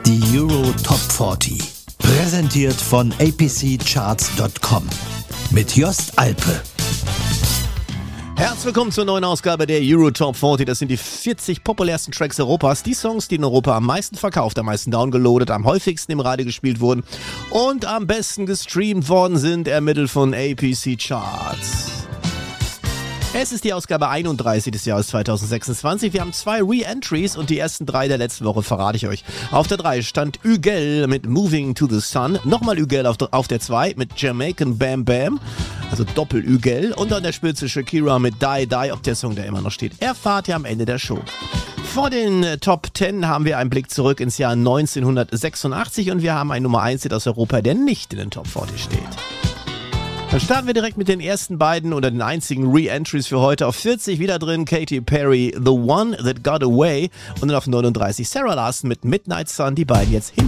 Die Euro Top 40. Präsentiert von apccharts.com. Mit Jost Alpe. Herzlich willkommen zur neuen Ausgabe der Euro Top 40. Das sind die 40 populärsten Tracks Europas. Die Songs, die in Europa am meisten verkauft, am meisten downgeloadet, am häufigsten im Radio gespielt wurden und am besten gestreamt worden sind, ermittelt von APC Charts. Es ist die Ausgabe 31 des Jahres 2026. Wir haben 2 Re-Entries und die ersten 3 der letzten Woche verrate ich euch. Auf der 3 stand Ügel mit Moving to the Sun. Nochmal Ügel auf der 2 mit Jamaican Bam Bam. Also Doppel-Ügel. Und an der Spitze Shakira mit Die Die, ob der Song da immer noch steht. Erfahrt ihr am Ende der Show. Vor den Top 10 haben wir einen Blick zurück ins Jahr 1986 und wir haben einen Nummer 1 Hit aus Europa, der nicht in den Top 40 steht. Dann starten wir direkt mit den ersten beiden oder den einzigen Re-Entries für heute. Auf 40 wieder drin Katy Perry, The One That Got Away. Und dann auf 39 Sarah Larsson mit Midnight Sun. Die beiden jetzt hinter.